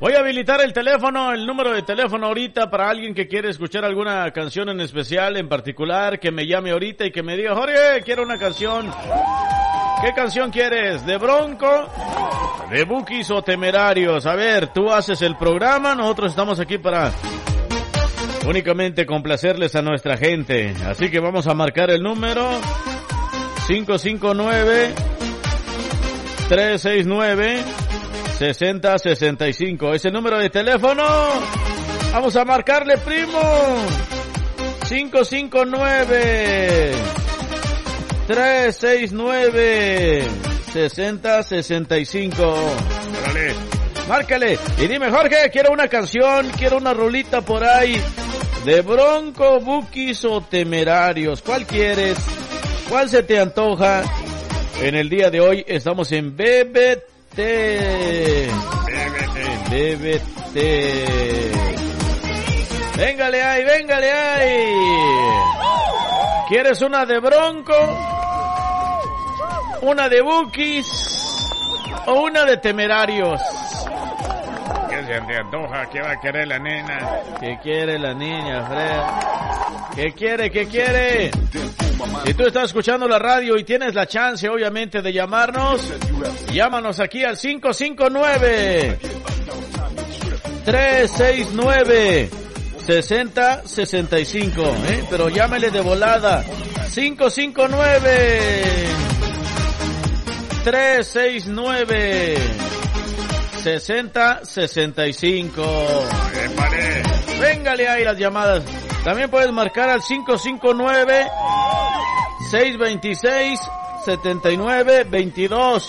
Voy a habilitar el teléfono, el número de teléfono ahorita para alguien que quiere escuchar alguna canción en especial, en particular, que me llame ahorita y que me diga, Jorge, quiero una canción. ¿Qué canción quieres? ¿De Bronco? ¿De Bukis o Temerarios? A ver, tú haces el programa, nosotros estamos aquí para únicamente complacerles a nuestra gente. Así que vamos a marcar el número 559-369-6065. Ese número de teléfono. Vamos a marcarle, primo. 559-369-6065. Órale, márcale y dime, Jorge, quiero una canción, quiero una rolita por ahí de Bronco, Bukis o Temerarios. ¿Cuál quieres? ¿Cuál se te antoja? En el día de hoy estamos en BBT. Véngale ahí, véngale ahí. ¿Quieres una de Bronco? ¿Una de Bukis? ¿O una de Temerarios? ¿Qué se te antoja? ¿Qué va a querer la nena? ¿Qué quiere la niña, Fred? ¿Qué quiere? ¿Qué quiere? Si tú estás escuchando la radio y tienes la chance, obviamente, de llamarnos, llámanos aquí al 559-369-6065, pero llámele de volada. 559-369-6065. Véngale ahí las llamadas. También puedes marcar al 559-626-7922.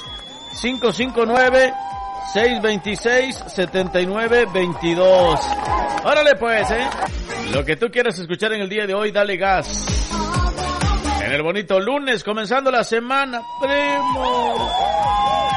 559-626-7922. Órale pues, Lo que tú quieras escuchar en el día de hoy, dale gas. En el bonito lunes, comenzando la semana, primo.